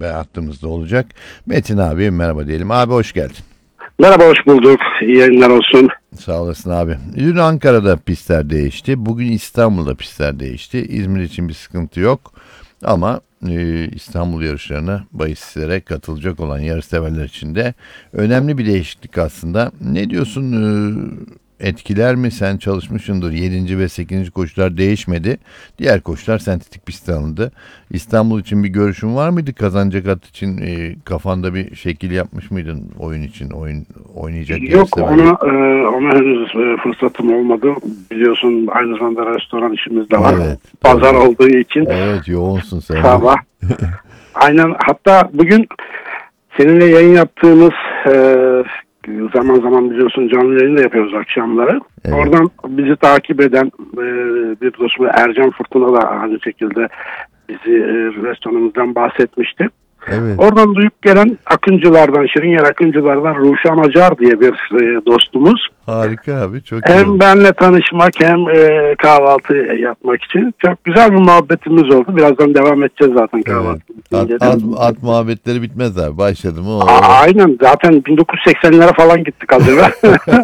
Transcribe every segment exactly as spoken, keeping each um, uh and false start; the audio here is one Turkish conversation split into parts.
ve hattımızda olacak. Metin abi merhaba diyelim. Abi hoş geldin. Merhaba, hoş bulduk. İyi yayınlar olsun. Sağ olasın abi. Dün Ankara'da pistler değişti. Bugün İstanbul'da pistler değişti. İzmir için bir sıkıntı yok. Ama e, İstanbul yarışlarına bahislere katılacak olan yarışseverler için de önemli bir değişiklik aslında. Ne diyorsun? E, etkiler mi? Sen çalışmışsındır. yedinci ve sekizinci koşular değişmedi. Diğer koşular sentetik pistte alındı. İstanbul için bir görüşün var mıydı? Kazanacak at için e, kafanda bir şekil yapmış mıydın oyun için? Oyun oynayacak Yok, ona, e, ona henüz e, fırsatım olmadı. Biliyorsun aynı zamanda restoran işimiz de var. Evet, Pazar evet. olduğu için. Evet, yoğunsun sen. Sabah. Aynen, hatta bugün seninle yayın yaptığımız e, zaman zaman biliyorsun canlı yayın da yapıyoruz akşamları. Evet. Oradan bizi takip eden e, bir dostum Ercan Fırtına da aynı şekilde bizi e, restoranımızdan bahsetmişti. Evet. Oradan duyup gelen Akıncılardan, Şirinyer Akıncılardan Ruşan Acar diye bir e, dostumuz. Harika abi, çok iyi. Hem benle tanışmak hem e, kahvaltı yapmak için çok güzel bir muhabbetimiz oldu. Birazdan devam edeceğiz zaten kahvaltı. Evet. At, at, at muhabbetleri bitmez abi. Başladı mı? O... A- aynen, zaten bin dokuz yüz seksenlere falan gittik az evvel.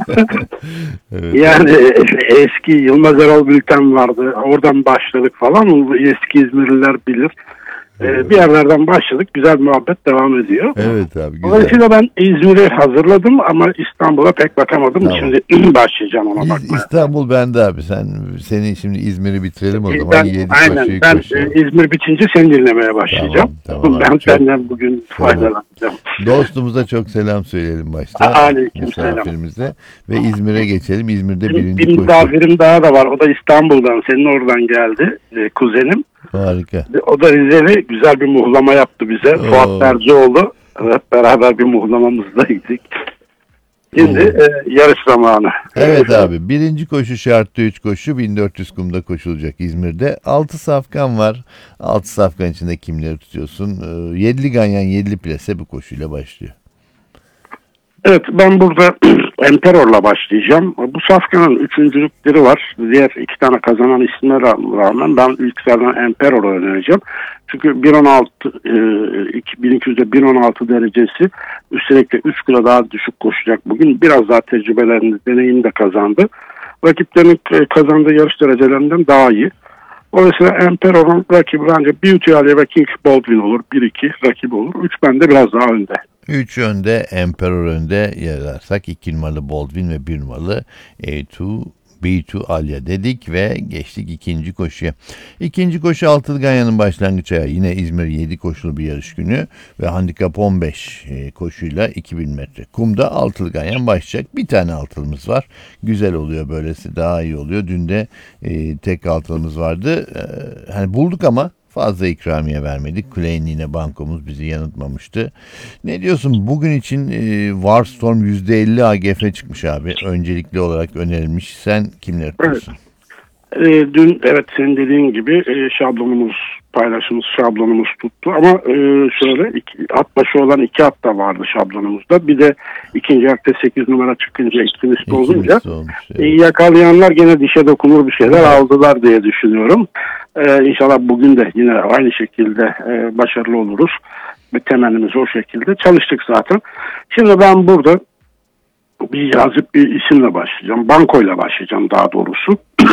Evet. Yani eski Yılmaz Erol Bülten vardı. Oradan başladık falan. Eski İzmirliler bilir. Ee, bir yerlerden başladık. Güzel muhabbet devam ediyor. Evet abi, güzel. Dolayısıyla ben İzmir'i hazırladım ama İstanbul'a pek bakamadım. Tamam. Şimdi başlayacağım ona İz, bakmaya. İstanbul bende abi. Sen seni şimdi İzmir'i bitirelim o zaman. Ben, Yedi aynen. koşuyu Ben koşalım. e, İzmir bitince seni dinlemeye başlayacağım. Tamam, tamam ben abi, çok- senden bugün faydalanacağım. Dostumuza çok selam söyleyelim başta. Aleyküm selam. Misafirimize. Ve İzmir'e geçelim. İzmir'de Bir, birinci bir koşu. misafirim daha da var. O da İstanbul'dan. Senin oradan geldi. E, kuzenim. Harika. O da Rizeli. Güzel bir muhlama yaptı bize. Oo. Fuat Tercioğlu. Hep beraber bir muhlamamızdaydık. Şimdi e, yarış zamanı. Evet abi, birinci koşu şartlı üç koşu bin dört yüz kumda koşulacak İzmir'de. altı safkan var. altı safkan içinde kimleri tutuyorsun? Ee, yedili ganyan yedili plase bu koşuyla başlıyor. Evet, ben burada Emperor'la başlayacağım. Bu safkanın üçüncülükleri var. Diğer iki tane kazanan ismine ra- rağmen ben ilk sıradan Emperor'u önereceğim. Çünkü bir on altı, e, bin iki yüzde bir on altı derecesi, üstelik de üç kilo daha düşük koşacak bugün. Biraz daha tecrübelerini, deneyim de kazandı. Rakiplerinin e, kazandığı yarış derecelerinden daha iyi. Dolayısıyla Emperor'un rakibi ancak Beauty Ali ve King Baldwin olur. bir iki rakibi olur. üç bende biraz daha önde. üç önde, Emperor önde yer alırsak iki numaralı Baldwin ve bir numaralı A iki B iki Alya dedik ve geçtik ikinci koşuya. İkinci koşu altılı ganyanın başlangıç ayağı. Yine İzmir yedi koşulu bir yarış günü ve handikap on beş koşuyla iki bin metre. Kumda altılı ganyan başlayacak. Bir tane altılımız var. Güzel oluyor, böylesi daha iyi oluyor. Dün de e, tek altılımız vardı. E, hani bulduk ama fazla ikramiye vermedik. Klein yine bankomuz bizi yanıltmamıştı. Ne diyorsun bugün için? e, Warstorm yüzde elli A G F çıkmış abi. Öncelikli olarak önerilmiş. Sen kimleri tutuyorsun? Evet. E, dün evet senin dediğin gibi e, şablonumuz, paylaşımız şablonumuz tuttu ama e, şöyle iki, at başı olan iki at da vardı şablonumuzda. Bir de ikinci akte sekiz numara çıkınca ikilisi olunca olmuş, e, evet. yakalayanlar gene dişe dokunur bir şeyler aldılar diye düşünüyorum. E, İnşallah bugün de yine aynı şekilde e, başarılı oluruz. Ve temennimiz o şekilde. Çalıştık zaten. Şimdi ben burada bir yazıp bir isimle başlayacağım. Bankoyla başlayacağım daha doğrusu.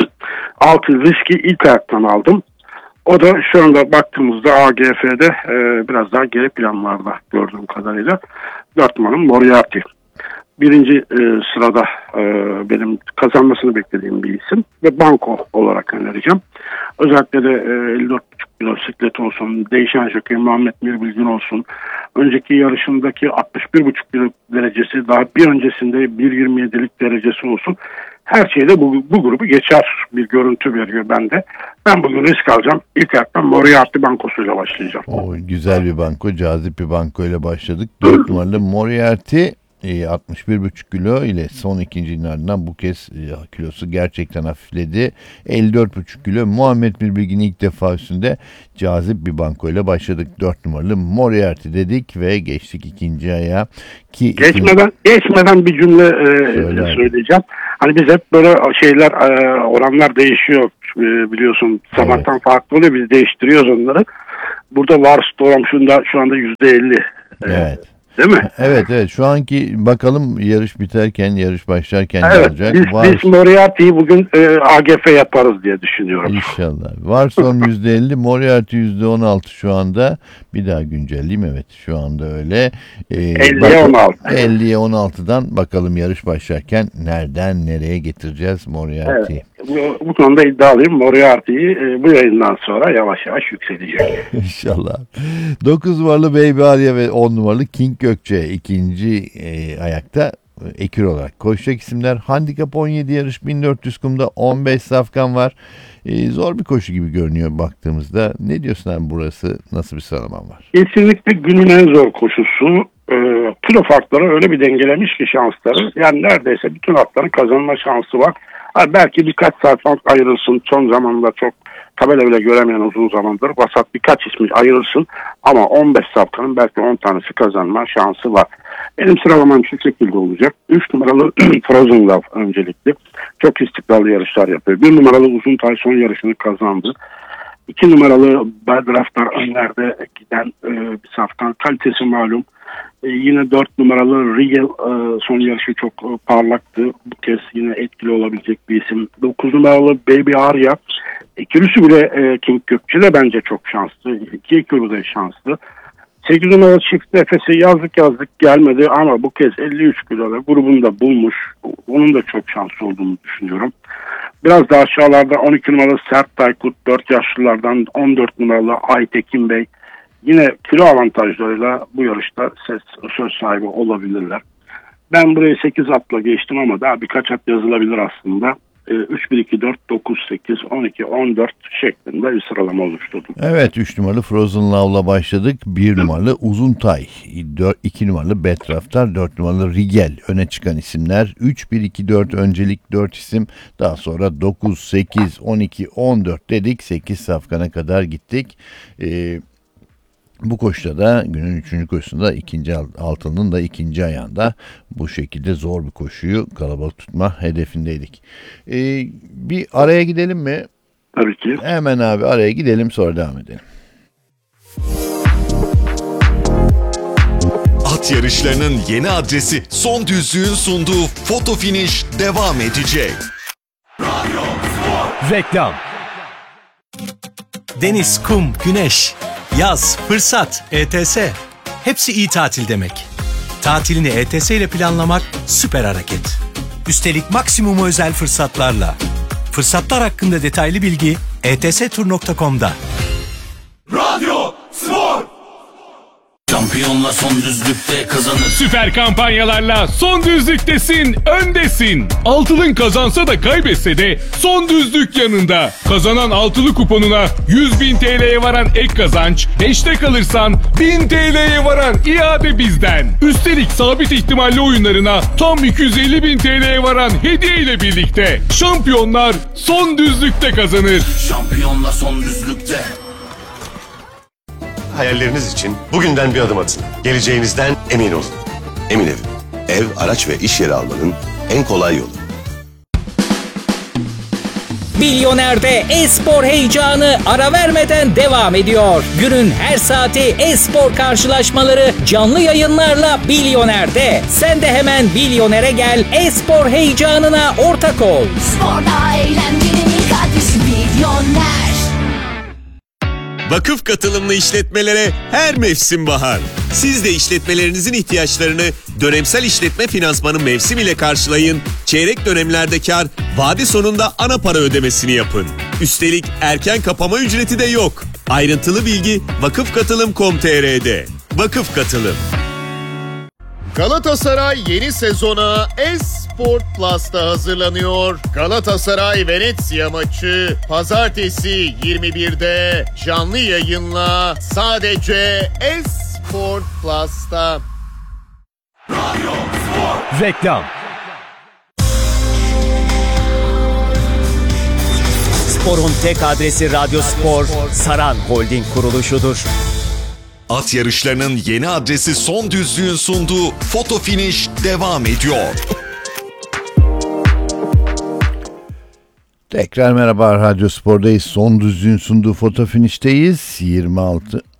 Altı riski ilk ayaktan aldım. O da şu anda baktığımızda A G F'de e, biraz daha geri planlarda gördüğüm kadarıyla. dört numaralı Moriarty. Birinci e, sırada e, benim kazanmasını beklediğim bir isim ve banko olarak önereceğim. Özellikle de e, elli dört buçuk kilo siklet olsun, değişen jokey Muhammed Mirbilgin olsun. Önceki yarışındaki altmış bir buçuk kilo derecesi, daha bir öncesinde bir yirmi yedilik derecesi olsun. Her şeyde bu, bu grubu geçer bir görüntü veriyor bende. Ben bugün risk alacağım. İlk ayaktan Moriarty bankosuyla başlayacağım. O güzel bir banko, cazip bir banko ile başladık. dört numaralı Moriarty altmış bir buçuk kilo ile son ikincinin ardından bu kez kilosu gerçekten hafifledi. elli dört buçuk kilo Muhammed Mirbilgin ilk defa üstünde cazip bir banko ile başladık. dört numaralı Moriarty dedik ve geçtik ikinci ayağa. Ki geçmeden ikinci... geçmeden bir cümle e, söyleyeceğim. Hani biz hep böyle şeyler e, oranlar değişiyor e, biliyorsun sabahtan evet. Farklı oluyor, biz değiştiriyoruz onları. Burada Varstorm şunda şu anda yüzde elli. Evet. Değil mi? Evet evet, şu anki bakalım yarış biterken, yarış başlarken ne Evet, olacak? biz, Var... biz Moriarty'yi bugün e, A G F yaparız diye düşünüyorum. İnşallah. Varstorm yüzde elli, Moriarty yüzde on altı şu anda. Bir daha güncelleyeyim, evet şu anda öyle. Ee, elliye on altı. elliye on altıdan bakalım yarış başlarken nereden nereye getireceğiz Moriarty'yi. Evet, bu, bu konuda iddialıyım. Moriarty'yi e, bu yayından sonra yavaş yavaş yükselecek. İnşallah. dokuz numaralı Baby Arya ve on numaralı King Gökçe ikinci e, ayakta ekür olarak koşacak isimler. Handikap on yedi, yarış bin dört yüz kumda on beş safkan var. E, zor bir koşu gibi görünüyor baktığımızda. Ne diyorsun abi, burası nasıl bir sıralaman var? Kesinlikle günün en zor koşusu. E, kilo farkları öyle bir dengelemiş ki şansları. Yani neredeyse bütün atların kazanma şansı var. Ha, belki birkaç saat ayrılsın. Son zamanlarda çok tabela bile göremeyen uzun zamandır. Vasat birkaç ismi ayırırsın. Ama on beş safkanın belki on tanesi kazanma şansı var. Benim sıralamam şu şekilde olacak. üç numaralı Frozen Love öncelikli. Çok istikrarlı yarışlar yapıyor. bir numaralı Uzun Tay son yarışını kazandı. iki numaralı Bad Draft'lar önlerde giden e, bir safkan. Kalitesi malum. E, yine dört numaralı Regal e, son yarışı çok e, parlaktı. Bu kez yine etkili olabilecek bir isim. dokuz numaralı Baby Arya. İkilisi bile e, King Gökçe de bence çok şanslı. İki ikili de şanslı. sekiz numaralı Çift Nefesi yazlık yazlık gelmedi ama bu kez elli üç kiloda grubunda bulmuş. Onun da çok şanslı olduğunu düşünüyorum. Biraz daha aşağılarda on iki numaralı Sert Taykut, dört yaşlılardan on dört numaralı Aytekin Bey. Yine kilo avantajlarıyla bu yarışta ses, söz sahibi olabilirler. Ben burayı sekiz atla geçtim ama daha birkaç at yazılabilir aslında. üç, bir, iki, dört, dokuz, sekiz, on iki, on dört şeklinde bir sıralama oluşturdum. Evet, üç numaralı Frozen Love'la başladık. bir numaralı Uzun Tay, iki numaralı Bad Draft'lar, dört numaralı Rigel öne çıkan isimler. üç, bir, iki, dört öncelik dört isim. Daha sonra dokuz, sekiz, on iki, on dört dedik. sekiz safkana kadar gittik. Ee, Bu koşuda da günün üçüncü koşusunda ikinci altının da ikinci ayağında bu şekilde zor bir koşuyu kalabalık tutma hedefindeydik. Ee, bir araya gidelim mi? Tabii ki. Hemen abi araya gidelim, sonra devam edelim. At yarışlarının yeni adresi Son Düzlüğün sunduğu Foto Finish devam edecek. Reklam. Deniz, kum, güneş, yaz, fırsat, E T S. Hepsi iyi tatil demek. Tatilini E T S ile planlamak süper hareket. Üstelik maksimumu özel fırsatlarla. Fırsatlar hakkında detaylı bilgi e t s tur nokta com'da. Radyo Spor. Şampiyonla son düzlükte kazanır. Süper kampanyalarla son düzlüktesin, öndesin. Altılın kazansa da kaybetse de son düzlük yanında. Kazanan altılı kuponuna yüz bin T L'ye varan ek kazanç, beşte kalırsan bin T L'ye varan iade bizden. Üstelik sabit ihtimalli oyunlarına tam iki yüz elli bin T L'ye varan hediye ile birlikte. Şampiyonlar son düzlükte kazanır. Şampiyonla son düzlükte. Hayalleriniz için bugünden bir adım atın. Geleceğinizden emin olun. Emin Ev. Ev, araç ve iş yeri almanın en kolay yolu. Bilyoner'de e-spor heyecanı ara vermeden devam ediyor. Günün her saati e-spor karşılaşmaları canlı yayınlarla Bilyoner'de. Sen de hemen Bilyoner'e gel, e-spor heyecanına ortak ol. Sporda eğlencenin ilk adresi Bilyoner. Vakıf katılımlı işletmelere her mevsim bahar. Siz de işletmelerinizin ihtiyaçlarını dönemsel işletme finansmanı mevsim ile karşılayın. Çeyrek dönemlerde kar, vade sonunda ana para ödemesini yapın. Üstelik erken kapama ücreti de yok. Ayrıntılı bilgi vakıf katılım nokta com nokta t r'de. Vakıf Katılım. Galatasaray yeni sezona Esport Plus'ta hazırlanıyor. Galatasaray Venezia maçı pazartesi yirmi birde canlı yayınla sadece Esport Plus'ta. Reklam. Spor'un tek adresi Radyo Spor, Saran Holding kuruluşudur. At yarışlarının yeni adresi Son Düzlüğün sunduğu Foto Finish devam ediyor. Tekrar merhaba, Radyo Spor'dayız. Son Düzlüğün sunduğu Foto Finish'teyiz. yirmi altı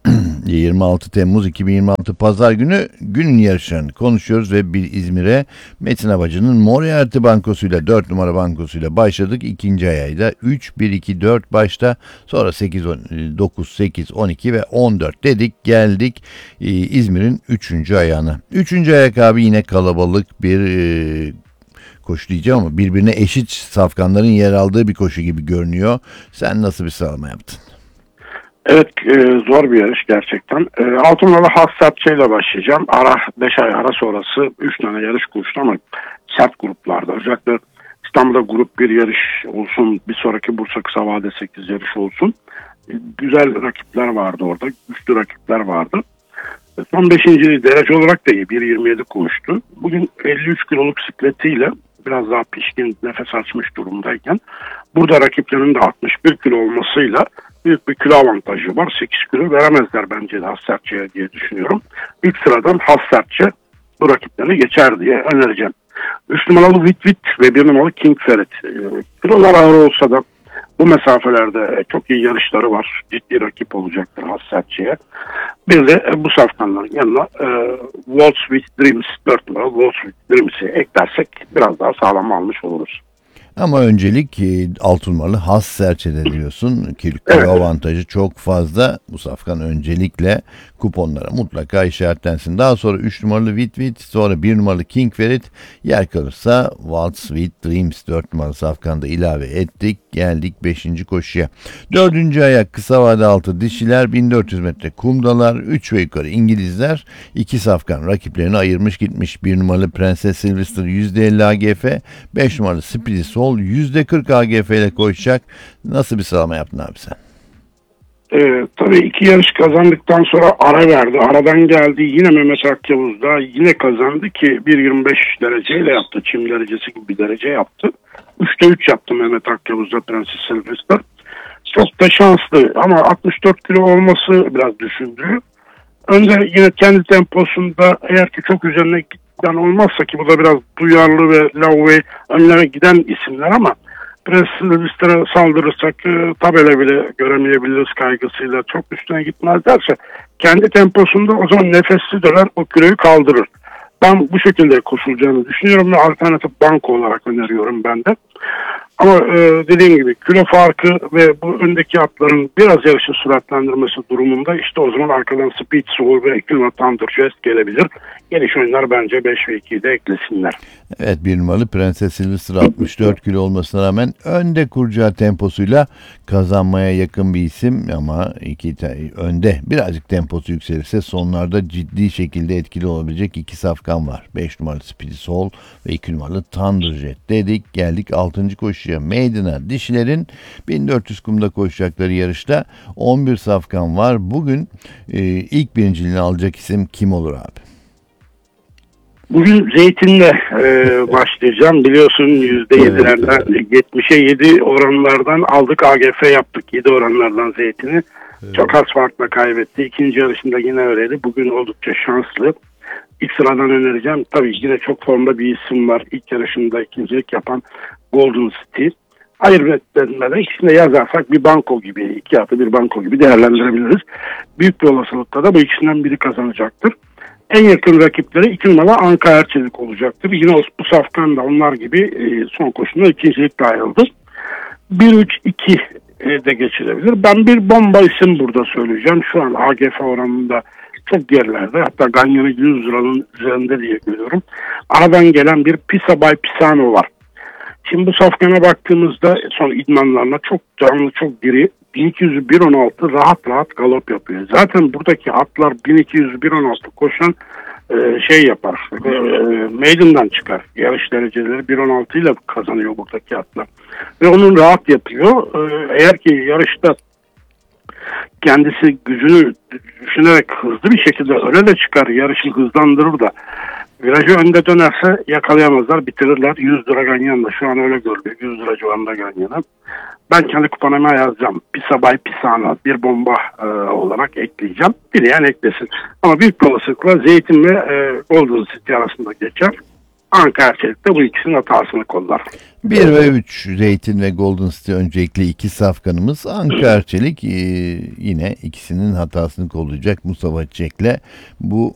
yirmi altı Temmuz iki bin yirmi altı Pazar günü günün yarışlarını konuşuyoruz ve bir İzmir'e Metin Abacı'nın Moriarty bankosuyla dört numara bankosuyla başladık. İkinci ayda üç, bir, iki, dört başta, sonra sekiz, dokuz, sekiz, on iki ve on dört dedik, geldik e, İzmir'in üçüncü ayağına. Üçüncü ayak abi yine kalabalık bir e, koşu diyeceğim ama birbirine eşit safkanların yer aldığı bir koşu gibi görünüyor. Sen nasıl bir sıralama yaptın? Evet, e, zor bir yarış gerçekten. E, Altınoluk Hassertçe ile başlayacağım. Ara beş ay ara sonrası üç tane yarış koştu ama sert gruplarda. Özellikle İstanbul'da grup bir yarış olsun, bir sonraki Bursa Kısa Vade sekiz yarış olsun. E, güzel rakipler vardı orada, güçlü rakipler vardı. E, son beşinci derece olarak da iyi, bir yirmi yedi koştu. Bugün elli üç kiloluk sikletiyle biraz daha pişkin, nefes açmış durumdayken burada rakiplerinin de altmış bir kilo olmasıyla büyük bir kilo avantajı var. sekiz kilo veremezler bence de Hassertçe'ye diye düşünüyorum. İlk sıradan Hassertçe bu rakiplerini geçer diye önereceğim. üç numaralı Vit Vit ve bir numaralı King Ferit. Kilolar ağır olsa da bu mesafelerde çok iyi yarışları var. Ciddi rakip olacaktır Hassertçe'ye. Bir de bu safkanların yanına e, Waltz with Dreams, dört numaralı Waltz with Dreams'i eklersek biraz daha sağlam almış oluruz. Ama öncelik altı numaralı Hassertçe'de diyorsun. Kilo evet. Avantajı çok fazla. Bu safkan öncelikle kuponlara mutlaka işaretlensin. Daha sonra üç numaralı Vit Vit, sonra bir numaralı King Ferit, yer kalırsa Waltz with Dreams dört numaralı safkanda ilave ettik. Geldik beşinci koşuya. dördüncü ayak kısa vade altı dişiler, bin dört yüz metre kumdalar, üç ve yukarı İngilizler. iki safkan rakiplerini ayırmış gitmiş. bir numaralı Prenses Sylvester yüzde elli A G F, beş numaralı Speedy Soul yüzde kırk A G F ile koşacak. Nasıl bir sıralama yaptın abi sen? Ee, tabii iki yarış kazandıktan sonra ara verdi. Aradan geldi. Yine Mehmet Akyavuz'da yine kazandı ki bir yirmi beş dereceyle yaptı. Çim derecesi gibi bir derece yaptı. üçte üç yaptı Mehmet Akyavuz'da Prenses Sylvester. Çok da şanslı ama altmış dört kilo olması biraz düşündürüyor. Önde yine kendi temposunda, eğer ki çok üzerine giden olmazsa, ki bu da biraz duyarlı ve Lavve önlere giden isimler, ama Prenses Sylvester'a saldırırsak e, tabela bile göremeyebiliriz kaygısıyla, çok üstüne gitmezlerse kendi temposunda o zaman nefesli döner, o kiloyu kaldırır. Ben bu şekilde koşulacağını düşünüyorum ve alternatif banko olarak öneriyorum ben de. Ama e, dediğim gibi kilo farkı ve bu öndeki atların biraz yarışı süratlendirmesi durumunda işte o zaman arkadan Speed Soul ve Equilma Thunder Jest gelebilir. Geniş oyunlar bence beş ve ikiyi de eklesinler. Evet, bir numaralı Prenses Sylvester altmış dört kilo olmasına rağmen önde kuracağı temposuyla kazanmaya yakın bir isim, ama iki önde birazcık temposu yükselirse sonlarda ciddi şekilde etkili olabilecek iki safkan var. beş numaralı Speedy Soul ve iki numaralı Thunder Jet dedik. Geldik altıncı koşuya. Maiden'a dişilerin bin dört yüz kumda koşacakları yarışta on bir safkan var. Bugün e, ilk birinciliğini alacak isim kim olur abi? Bugün Zeytin'le e, başlayacağım. Biliyorsun yüzde yedilerden yetmişe yedi oranlardan aldık, A G F yaptık. yedi oranlardan Zeytin'i. Evet. Çok az farkla kaybetti. İkinci yarışında yine öyleydi. Bugün oldukça şanslı. İlk sıradan önereceğim. Tabii yine çok formda bir isim var. İlk yarışında ikincilik yapan Golden City. Hayır etmeden ikisini de yazarsak bir banko gibi, iki atı bir banko gibi değerlendirebiliriz. Büyük bir olasılıkla da bu ikisinden biri kazanacaktır. En yakın rakipleri iki numaralı Anka Erçelik olacaktır. Yine bu safkan da onlar gibi son koşusunda ikincilik ayrıldı. bir üç iki de geçilebilir. Ben bir bomba isim burada söyleyeceğim. Şu an A G F oranında çok gerilerde. Hatta Ganyan'ı yüz liranın üzerinde diye görüyorum. Aradan gelen bir Pisa by Pisano var. Şimdi bu safkana baktığımızda son idmanlarına çok canlı, çok diri. bin iki yüz bir on altı rahat rahat galop yapıyor. Zaten buradaki atlar bin iki yüz bir on altı koşan e, şey yapar. E, Maiden'dan çıkar. Yarış dereceleri bir on altı ile kazanıyor buradaki atlar. Ve onun rahat yapıyor. E, eğer ki yarışta kendisi gücünü düşünerek hızlı bir şekilde öne de çıkar, yarışı hızlandırır da virajı önde dönerse yakalayamazlar, bitirirler. yüz lira Ganyan'da şu an öyle görülüyor. yüz lira civarında Ganyan'a. Ben kendi kuponuma yazacağım. Pisa by Pisano bir bomba e, olarak ekleyeceğim. Dileyen eklesin. Ama büyük olasılıkla Zeytin ve e, Golden City arasında geçer. Ankara Çelik de bu ikisinin hatasını kollar. bir ve üç Zeytin ve Golden City öncelikli iki safkanımız. Ankara Çelik e, yine ikisinin hatasını kollayacak Mustafa Çiçek'le bu